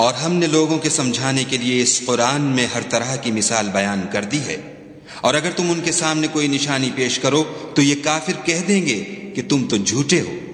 और हमने लोगों के समझाने के लिए इस कुरान में हर तरह की मिसाल बयान कर दी है, और अगर तुम उनके सामने कोई निशानी पेश करो तो ये काफिर कह देंगे कि तुम तो झूठे हो।